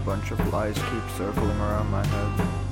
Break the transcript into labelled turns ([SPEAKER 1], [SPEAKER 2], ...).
[SPEAKER 1] bunch of flies keep circling around my head.